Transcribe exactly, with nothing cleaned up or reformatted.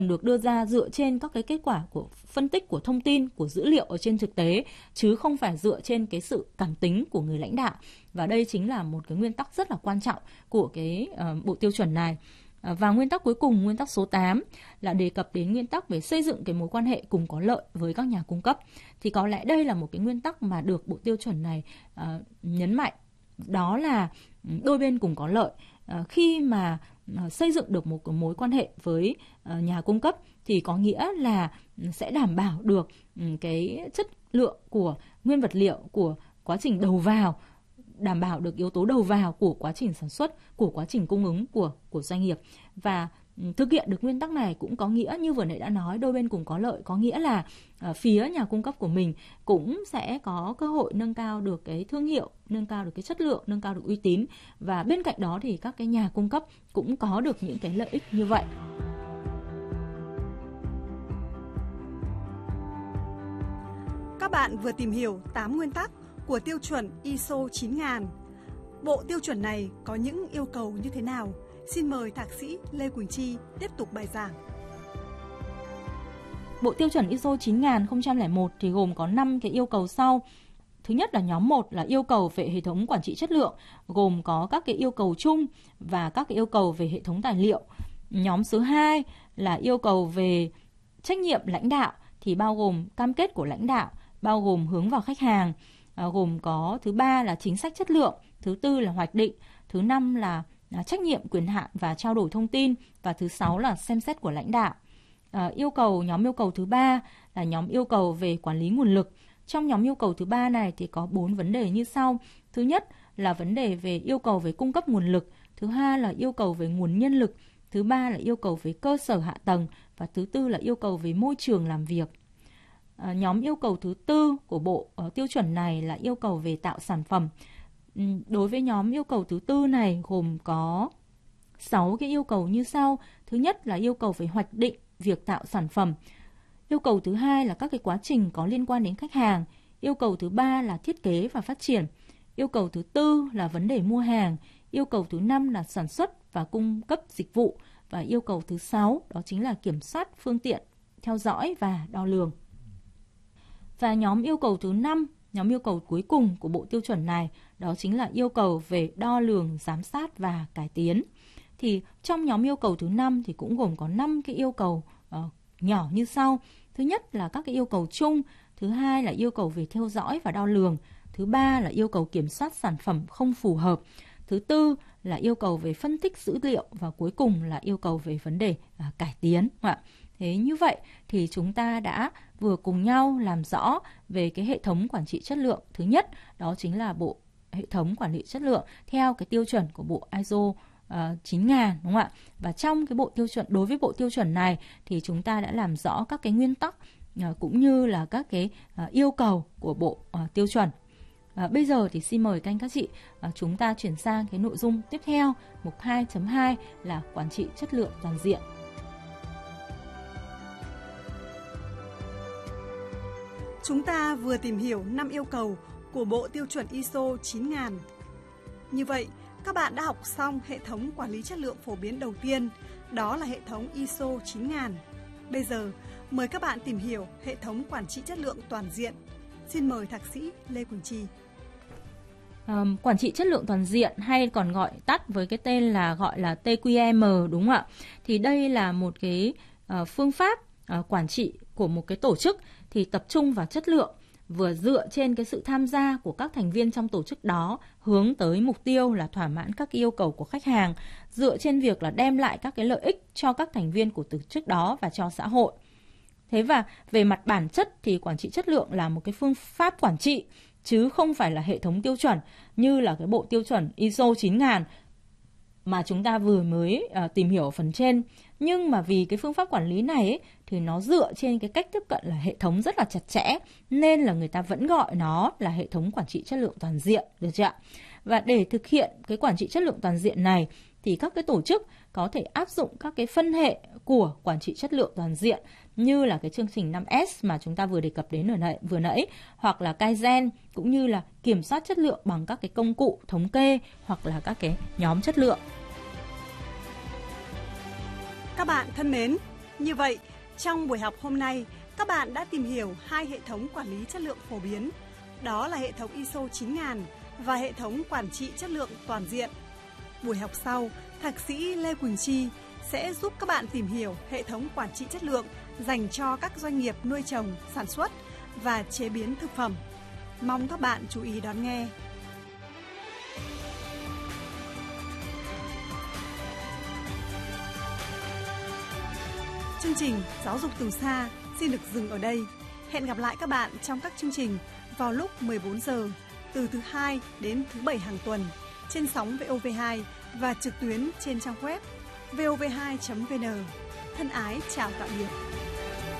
được đưa ra dựa trên các cái kết quả của phân tích của thông tin, của dữ liệu ở trên thực tế, chứ không phải dựa trên cái sự cảm tính của người lãnh đạo. Và đây chính là một cái nguyên tắc rất là quan trọng của cái uh, bộ tiêu chuẩn này. Uh, và nguyên tắc cuối cùng, nguyên tắc số tám là đề cập đến nguyên tắc về xây dựng cái mối quan hệ cùng có lợi với các nhà cung cấp. Thì có lẽ đây là một cái nguyên tắc mà được bộ tiêu chuẩn này uh, nhấn mạnh. Đó là đôi bên cùng có lợi. Uh, khi mà uh, xây dựng được một mối quan hệ với uh, nhà cung cấp thì có nghĩa là sẽ đảm bảo được um, cái chất lượng của nguyên vật liệu, của quá trình đầu vào, đảm bảo được yếu tố đầu vào của quá trình sản xuất, của quá trình cung ứng của, của doanh nghiệp. Và thực hiện được nguyên tắc này cũng có nghĩa, như vừa nãy đã nói, đôi bên cùng có lợi, có nghĩa là uh, phía nhà cung cấp của mình cũng sẽ có cơ hội nâng cao được cái thương hiệu, nâng cao được cái chất lượng, nâng cao được uy tín. Và bên cạnh đó thì các cái nhà cung cấp cũng có được những cái lợi ích như vậy. Các bạn vừa tìm hiểu tám nguyên tắc của tiêu chuẩn i ét o chín nghìn. Bộ tiêu chuẩn này có những yêu cầu như thế nào? Xin mời Thạc sĩ Lê Quỳnh Chi tiếp tục bài giảng. Bộ tiêu chuẩn i ét o chín nghìn không trăm lẻ một thì gồm có năm cái yêu cầu sau. Thứ nhất là nhóm một là yêu cầu về hệ thống quản trị chất lượng, gồm có các cái yêu cầu chung và các cái yêu cầu về hệ thống tài liệu. Nhóm số hai là yêu cầu về trách nhiệm lãnh đạo, thì bao gồm cam kết của lãnh đạo, bao gồm hướng vào khách hàng, à, gồm có thứ ba là chính sách chất lượng, thứ tư là hoạch định, thứ năm là à, trách nhiệm quyền hạn và trao đổi thông tin, và thứ sáu là xem xét của lãnh đạo. À, yêu cầu nhóm yêu cầu thứ ba là nhóm yêu cầu về quản lý nguồn lực. Trong nhóm yêu cầu thứ ba này thì có bốn vấn đề như sau. Thứ nhất là vấn đề về yêu cầu về cung cấp nguồn lực, thứ hai là yêu cầu về nguồn nhân lực, thứ ba là yêu cầu về cơ sở hạ tầng, và thứ tư là yêu cầu về môi trường làm việc. À, nhóm yêu cầu thứ tư của bộ uh, tiêu chuẩn này là yêu cầu về tạo sản phẩm. Um, đối với nhóm yêu cầu thứ tư này gồm có sáu cái yêu cầu như sau. Thứ nhất là yêu cầu về hoạch định việc tạo sản phẩm. Yêu cầu thứ hai là các cái quá trình có liên quan đến khách hàng. Yêu cầu thứ ba là thiết kế và phát triển. Yêu cầu thứ tư là vấn đề mua hàng. Yêu cầu thứ năm là sản xuất và cung cấp dịch vụ. Và yêu cầu thứ sáu đó chính là kiểm soát phương tiện, theo dõi và đo lường. Và nhóm yêu cầu thứ năm, nhóm yêu cầu cuối cùng của bộ tiêu chuẩn này, đó chính là yêu cầu về đo lường, giám sát và cải tiến. Thì trong nhóm yêu cầu thứ năm thì cũng gồm có năm cái yêu cầu uh, nhỏ như sau. Thứ nhất là các cái yêu cầu chung, thứ hai là yêu cầu về theo dõi và đo lường, thứ ba là yêu cầu kiểm soát sản phẩm không phù hợp, thứ tư là yêu cầu về phân tích dữ liệu, và cuối cùng là yêu cầu về vấn đề uh, cải tiến. Thế như vậy thì chúng ta đã vừa cùng nhau làm rõ về cái hệ thống quản trị chất lượng. Thứ nhất đó chính là bộ hệ thống quản trị chất lượng theo cái tiêu chuẩn của bộ i ét o uh, chín nghìn, đúng không ạ? Và trong cái bộ tiêu chuẩn, đối với bộ tiêu chuẩn này thì chúng ta đã làm rõ các cái nguyên tắc uh, cũng như là các cái uh, yêu cầu của bộ uh, tiêu chuẩn. À, bây giờ thì xin mời các anh các chị à, chúng ta chuyển sang cái nội dung tiếp theo, mục hai chấm hai là quản trị chất lượng toàn diện. Chúng ta vừa tìm hiểu năm yêu cầu của bộ tiêu chuẩn i ét o chín nghìn. Như vậy, các bạn đã học xong hệ thống quản lý chất lượng phổ biến đầu tiên, đó là hệ thống i ét o chín nghìn. Bây giờ, mời các bạn tìm hiểu hệ thống quản trị chất lượng toàn diện. Xin mời Thạc sĩ Lê Quỳnh Chi. Um, quản trị chất lượng toàn diện hay còn gọi tắt với cái tên là gọi là tê quy em, đúng không ạ? Thì đây là một cái uh, phương pháp uh, quản trị của một cái tổ chức thì tập trung vào chất lượng, vừa dựa trên cái sự tham gia của các thành viên trong tổ chức đó, hướng tới mục tiêu là thỏa mãn các yêu cầu của khách hàng, dựa trên việc là đem lại các cái lợi ích cho các thành viên của tổ chức đó và cho xã hội. Thế và về mặt bản chất thì quản trị chất lượng là một cái phương pháp quản trị, chứ không phải là hệ thống tiêu chuẩn như là cái bộ tiêu chuẩn i ét o chín nghìn mà chúng ta vừa mới uh, tìm hiểu ở phần trên. Nhưng mà vì cái phương pháp quản lý này ấy, thì nó dựa trên cái cách tiếp cận là hệ thống rất là chặt chẽ, nên là người ta vẫn gọi nó là hệ thống quản trị chất lượng toàn diện, được chưa ạ? Và để thực hiện cái quản trị chất lượng toàn diện này thì các cái tổ chức có thể áp dụng các cái phân hệ của quản trị chất lượng toàn diện như là cái chương trình năm S mà chúng ta vừa đề cập đến ở nãy, vừa nãy, hoặc là Kaizen, cũng như là kiểm soát chất lượng bằng các cái công cụ thống kê hoặc là các cái nhóm chất lượng. Các bạn thân mến, Như vậy, trong buổi học hôm nay, các bạn đã tìm hiểu hai hệ thống quản lý chất lượng phổ biến. Đó là hệ thống i ét ô chín nghìn và hệ thống quản trị chất lượng toàn diện. Buổi học sau, Thạc sĩ Lê Quỳnh Chi sẽ giúp các bạn tìm hiểu hệ thống quản trị chất lượng dành cho các doanh nghiệp nuôi trồng, sản xuất và chế biến thực phẩm. Mong các bạn chú ý đón nghe. Chương trình Giáo dục từ xa xin được dừng ở đây. Hẹn gặp lại các bạn trong các chương trình vào lúc mười bốn giờ từ thứ hai đến thứ bảy hàng tuần trên sóng vê o vê hai và trực tuyến trên trang web vê o vê hai chấm vê en. Thân ái chào tạm biệt.